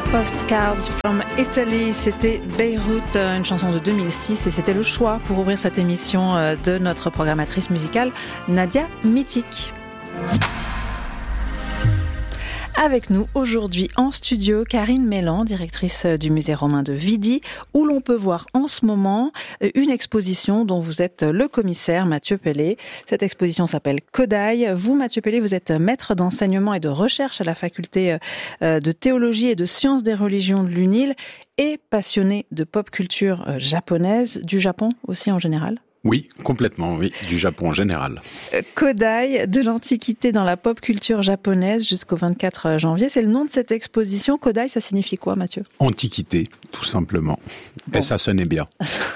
Postcards from Italy, c'était Beyrouth, une chanson de 2006 et c'était le choix pour ouvrir cette émission de notre programmatrice musicale Nadia Mitic. Avec nous aujourd'hui en studio, Karine Mélan, directrice du musée romain de Vidi, où l'on peut voir en ce moment une exposition dont vous êtes le commissaire, Mathieu Pellet. Cette exposition s'appelle Kodaï. Vous, Mathieu Pellet, vous êtes maître d'enseignement et de recherche à la faculté de théologie et de sciences des religions de l'UNIL et passionné de pop culture japonaise, du Japon aussi en général. Oui, complètement, oui, du Japon en général. Kodaï, de l'Antiquité dans la pop culture japonaise jusqu'au 24 janvier, c'est le nom de cette exposition. Kodaï, ça signifie quoi, Mathieu ? Antiquité, tout simplement. Bon. Et ça sonnait bien.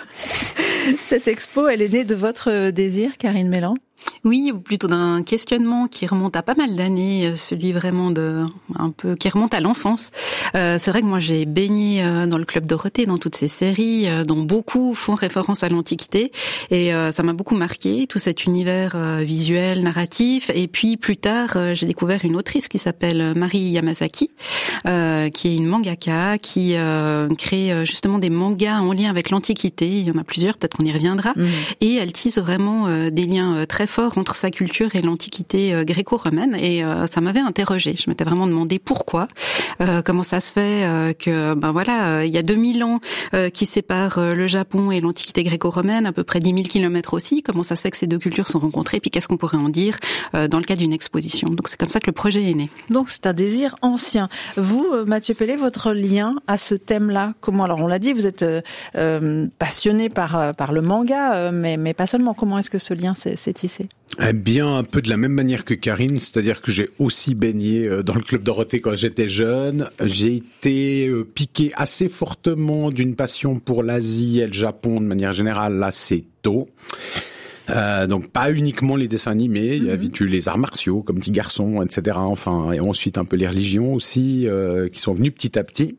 Cette expo, elle est née de votre désir, Karine Mélan ? Oui, ou plutôt d'un questionnement qui remonte à pas mal d'années, celui vraiment qui remonte à l'enfance. C'est vrai que moi j'ai baigné dans le Club Dorothée, dans toutes ces séries dont beaucoup font référence à l'Antiquité, et ça m'a beaucoup marqué, tout cet univers visuel, narratif. Et puis plus tard, j'ai découvert une autrice qui s'appelle Mari Yamasaki, qui est une mangaka, qui crée justement des mangas en lien avec l'Antiquité. Il y en a plusieurs, peut-être qu'on y reviendra. Et elle tisse vraiment des liens très forts entre sa culture et l'Antiquité gréco-romaine, et ça m'avait interrogée. Je m'étais vraiment demandé pourquoi, comment ça se fait que il y a 2000 ans qui séparent le Japon et l'Antiquité gréco-romaine, à peu près 10 000 kilomètres aussi. Comment ça se fait que ces deux cultures sont rencontrées, puis qu'est-ce qu'on pourrait en dire dans le cadre d'une exposition. Donc c'est comme ça que le projet est né. Donc c'est un désir ancien. Vous, Mathieu Pellet, votre lien à ce thème-là, comment ? Alors on l'a dit, vous êtes passionné par le manga, mais pas seulement. Comment est-ce que ce lien s'est tissé ? Eh bien, un peu de la même manière que Karine, c'est-à-dire que j'ai aussi baigné dans le Club Dorothée quand j'étais jeune. J'ai été piqué assez fortement d'une passion pour l'Asie et le Japon de manière générale assez tôt. Donc pas uniquement les dessins animés, il y a vite eu les arts martiaux comme Petit Garçon, etc. Enfin, et ensuite un peu les religions aussi qui sont venues petit à petit.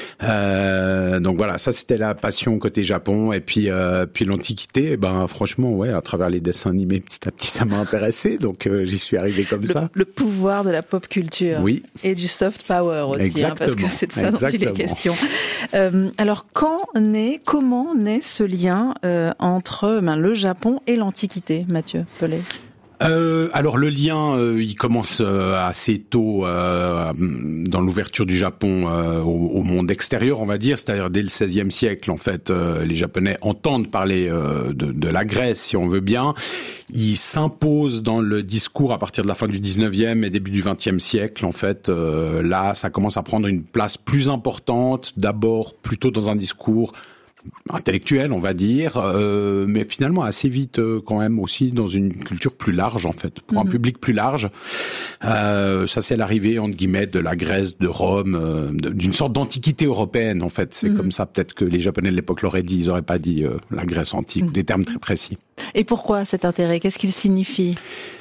Donc voilà, ça c'était la passion côté Japon, et puis l'Antiquité. Franchement, ouais, à travers les dessins animés, petit à petit, ça m'a intéressé. Donc j'y suis arrivé comme ça. Le pouvoir de la pop culture, oui, et du soft power aussi, exactement, parce que c'est de ça dont il est question. Alors comment naît ce lien entre le Japon et l'Antiquité, Mathieu Pellet ? Alors le lien, il commence assez tôt dans l'ouverture du Japon au monde extérieur, on va dire, c'est-à-dire dès le XVIe siècle. En fait, les Japonais entendent parler de la Grèce, si on veut bien. Ils s'imposent dans le discours à partir de la fin du XIXe et début du XXe siècle. En fait, là, ça commence à prendre une place plus importante, d'abord plutôt dans un discours intellectuel, on va dire, mais finalement assez vite quand même aussi dans une culture plus large, en fait, pour un public plus large. Ça, c'est l'arrivée, entre guillemets, de la Grèce, de Rome, d'une sorte d'antiquité européenne, en fait. C'est comme ça, peut-être que les Japonais de l'époque l'auraient dit, ils auraient pas dit la Grèce antique, des termes très précis. Et pourquoi cet intérêt ? Qu'est-ce qu'il signifie ?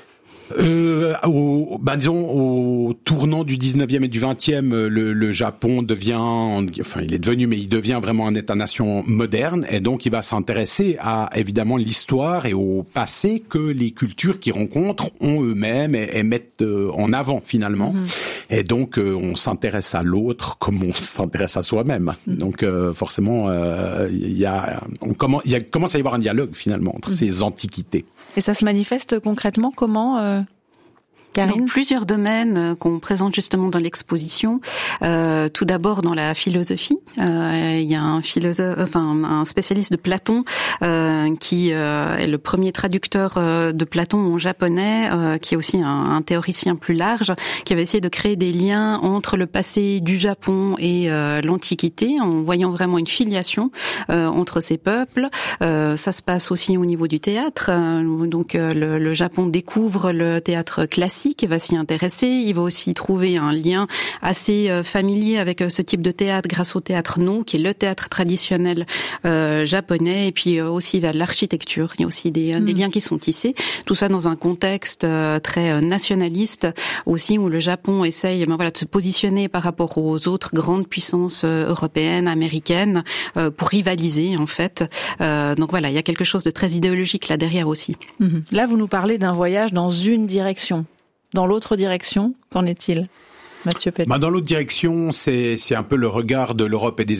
Disons au tournant du 19e et du 20e, le Japon il devient vraiment un État-nation moderne, et donc il va s'intéresser à évidemment l'histoire et au passé que les cultures qu'il rencontre ont eux-mêmes et mettent en avant finalement. Et donc on s'intéresse à l'autre comme on s'intéresse à soi-même. Donc forcément il commence à y avoir un dialogue finalement entre ces antiquités. Et ça se manifeste concrètement comment Dans plusieurs domaines qu'on présente justement dans l'exposition. Tout d'abord dans la philosophie, il y a un spécialiste de Platon qui est le premier traducteur de Platon en japonais, qui est aussi un théoricien plus large, qui avait essayé de créer des liens entre le passé du Japon et l'Antiquité, en voyant vraiment une filiation entre ces peuples. Ça se passe aussi au niveau du théâtre. Donc le Japon découvre le théâtre classique et va s'y intéresser. Il va aussi trouver un lien assez familier avec ce type de théâtre grâce au théâtre No, qui est le théâtre traditionnel japonais, et puis aussi vers l'architecture. Il y a aussi des liens qui sont tissés. Tout ça dans un contexte très nationaliste aussi, où le Japon essaye de se positionner par rapport aux autres grandes puissances européennes, américaines, pour rivaliser en fait. Donc voilà, il y a quelque chose de très idéologique là derrière aussi. Là, vous nous parlez d'un voyage dans une direction. Dans l'autre direction, qu'en est-il ? Mathieu Pellet? Dans l'autre direction, c'est un peu le regard de l'Europe et des